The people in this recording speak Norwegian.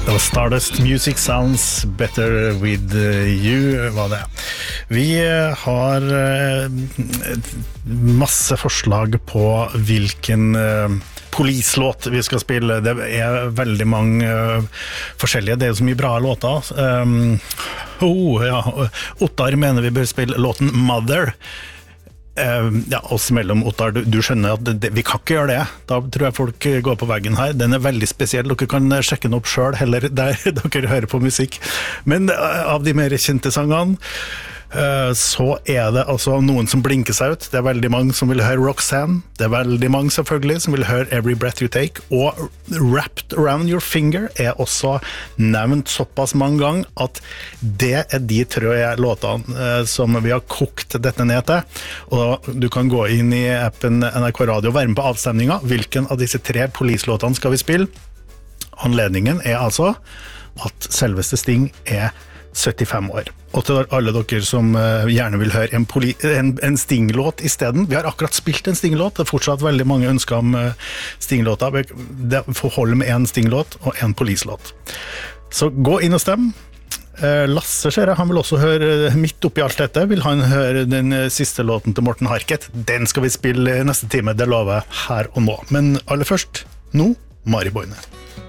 Det var Stardust, Music Sounds Better With You, var det. Vi har masse forslag på hvilken polislåt vi skal spille. Det er veldig mange forskjellige, det er jo så mye bra låter. Ottar mener vi bør spille låten Mother. Ja, oss mellom Ottar, du skjønner at vi kan ikke gjøre det. Da tror jeg folk går på veggen her. Den er veldig spesiell. Dere kan sjekke den opp selv, heller der dere hører på musikk. Men av de mer kjente sangene, så er det altså noen som blinker seg ut. Det er veldig mange som vil høre Roxanne. Det er veldig mange selvfølgelig som vil høre Every Breath You Take. Og Wrapped Around Your Finger er også nevnt såpass mange ganger at det er de tre låtene som vi har kokt dette ned til. Og du kan gå inn i appen NRK Radio og være med på avstemningen. Hvilken av disse tre polislåtene skal vi spille? Anledningen er altså at selveste Sting er 75 år. Og til alle dere som gjerne vil høre en Sting-låt i stedet. Vi har akkurat spilt en Sting-låt. Det er fortsatt veldig mange ønsker om Sting-låter. Det får holde med en Sting-låt og en polislåt. Så gå inn og stem. Lasse ser jeg, han vil også høre midt oppi alt dette, vil han høre den siste låten til Morten Harket. Den skal vi spille neste time, det lover jeg her og nå. Men aller først, nå, Mari Boine.